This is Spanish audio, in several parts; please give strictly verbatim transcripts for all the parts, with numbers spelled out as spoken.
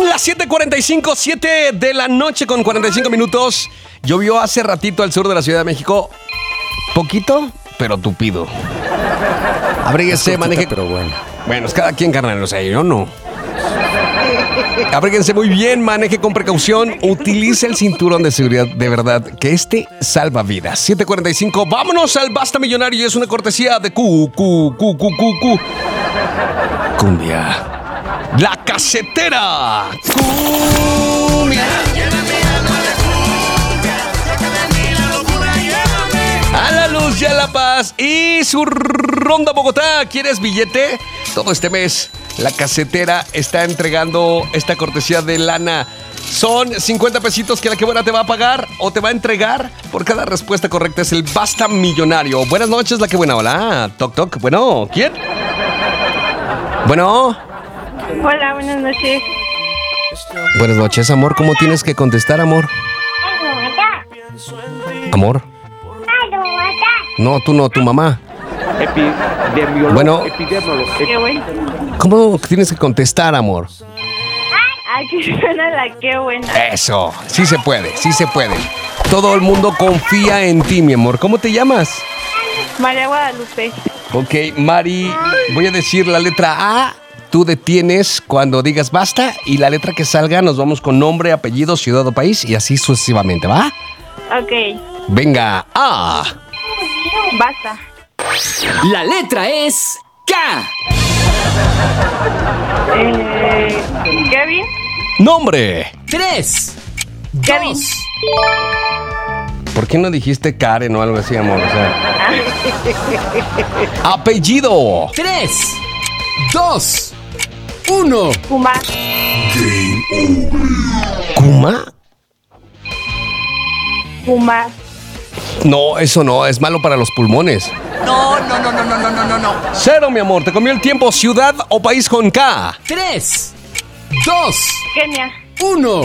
las siete cuarenta y cinco, siete de la noche con cuarenta y cinco minutos. Llovió hace ratito al sur de la Ciudad de México. Poquito, pero tupido. Abríguese, maneje. Pero bueno. Bueno, es cada quien, carnal, o sea, yo no. Abríguense muy bien, maneje con precaución, utilice el cinturón de seguridad de verdad, que este salva vidas. siete cuarenta y cinco, vámonos al Basta Millonario, es una cortesía de Q, Q, Q, Q, Q, Q. Cumbia. La Casetera. Cumbia. A la luz y a la paz. Y su ronda Bogotá. ¿Quieres billete? Todo este mes La Casetera está entregando esta cortesía de lana. Son cincuenta pesitos que la que buena te va a pagar o te va a entregar por cada respuesta correcta. Es el Basta Millonario. Buenas noches, la que buena. Hola. Toc, toc. Bueno, ¿quién? Bueno. Hola, buenas noches. Buenas noches, amor. ¿Cómo tienes que contestar, amor? Amor. No, tú no, tu mamá. Epidemiólogo. Bueno. Epidemiólogo. Qué bueno. ¿Cómo tienes que contestar, amor? Aquí suena la qué buena. Eso, sí se puede, sí se puede. Todo el mundo confía en ti, mi amor. ¿Cómo te llamas? María Guadalupe. Ok, Mari, voy a decir la letra A. Tú detienes cuando digas basta y la letra que salga nos vamos con nombre, apellido, ciudad o país y así sucesivamente, ¿va? Ok. Venga, A. Basta. La letra es K. Eh, Kevin. Nombre. Tres. Kevin. Dos. ¿Por qué no dijiste Karen o algo así, amor? O sea, apellido. Tres. Dos. Uno. Puma. ¿Kuma? Puma. No, eso no, es malo para los pulmones. No, no, no, no, no, no, no, no, no. Cero, mi amor, te comió el tiempo. Ciudad o país con K. Tres. Dos. Kenia. Uno.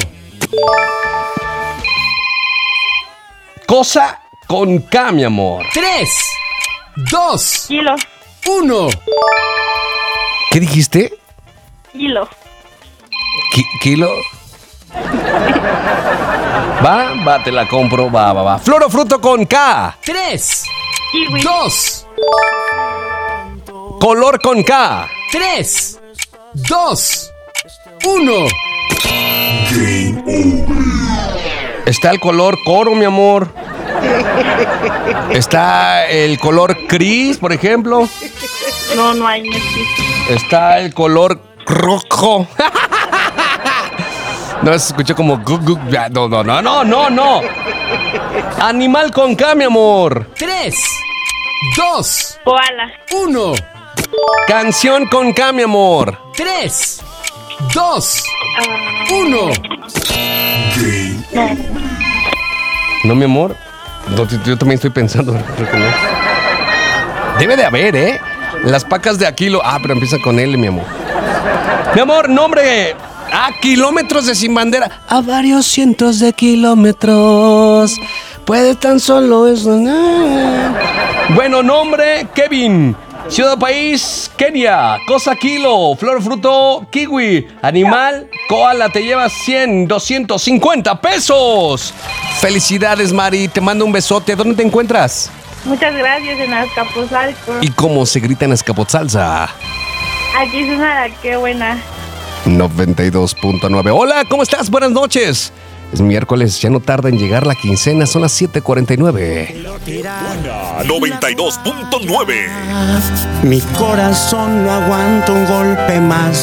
Cosa con K, mi amor. Tres. Dos. Kilo. Uno. ¿Qué dijiste? Kilo. Ki- ¿Kilo? Va, va, te la compro, va, va, va. Flor o fruto con K. Tres. Kiwi. Dos. Color con K. Tres. Dos. Uno. Está el color coro, mi amor. Está el color gris, por ejemplo. No, no hay. No existe. Está el color rojo. No, se escuchó como... gu, gu, No, no, no, no, no, no. Animal con K, mi amor. Tres. Dos. Koala. Uno. Canción con K, mi amor. Tres. Dos. Uno. ¿No, mi amor? No, yo, yo también estoy pensando. Creo que no. Debe de haber, ¿eh? Las pacas de Aquilo. Ah, pero empieza con L, mi amor. Mi amor, nombre. A kilómetros de sin bandera. A varios cientos de kilómetros. Puede tan solo eso. Bueno, nombre, Kevin. Ciudad, país, Kenia. Cosa, kilo. Flor, fruto, kiwi. Animal, koala. Te llevas cien, doscientos cincuenta pesos. Felicidades, Mari. Te mando un besote. ¿Dónde te encuentras? Muchas gracias en Azcapotzalco. ¿Y cómo se grita en Azcapotzalza? Aquí suena la qué buena. noventa y dos punto nueve. Hola, ¿cómo estás? Buenas noches. Es miércoles, ya no tarda en llegar la quincena, son las siete cuarenta y nueve. noventa y dos punto nueve. Mi corazón no aguanta un golpe más.